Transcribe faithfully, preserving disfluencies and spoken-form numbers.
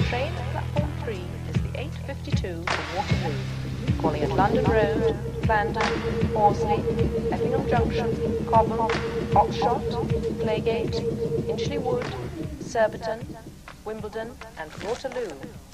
train at platform three is the eight fifty-two to Waterloo, calling at London Road, Clarendon, Horsley, Effingham Junction, Cobham, Oxshott, Claygate, Inchley Wood, Surbiton, Wimbledon and Waterloo.